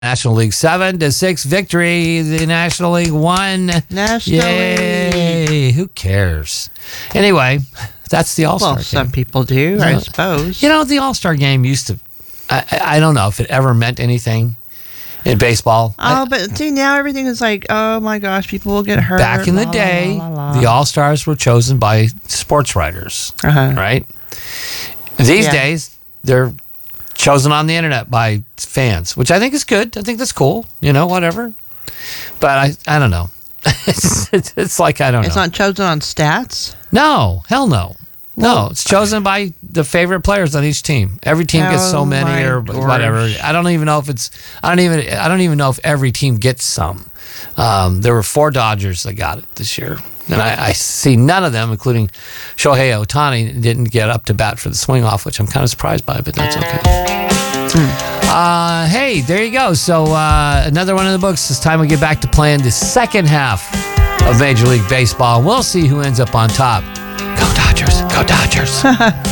National League 7-6 victory. The National League won. National Yay. League. Who cares? Anyway, that's the All-Star game. Some people do, I suppose. The All-Star game used to, I don't know if it ever meant anything in baseball. But see, now everything is like, oh my gosh, people will get hurt. Back in the day, the All-Stars were chosen by sports writers, right? These days, they're chosen on the internet by fans, which I think is good. I think that's cool, whatever. But I don't know. It's like, I don't know. It's not chosen on stats? No, hell no. No, it's chosen by the favorite players on each team. Every team gets so many or whatever. I don't even know if every team gets some. There were 4 Dodgers that got it this year. And I see none of them, including Shohei Ohtani, didn't get up to bat for the swing off, which I'm kind of surprised by, but that's okay. Hey, there you go. So another one in the books. It's time we get back to playing the second half of Major League Baseball. We'll see who ends up on top. Go Dodgers. Go Dodgers.